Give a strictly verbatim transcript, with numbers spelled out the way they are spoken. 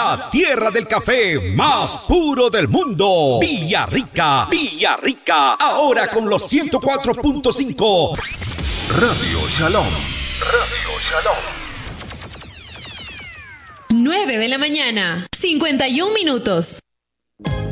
la tierra del café más puro del mundo. Villarrica, Villarrica, ahora con los ciento cuatro punto cinco. Radio Shalom. Radio Shalom. nueve de la mañana, cincuenta y un minutos.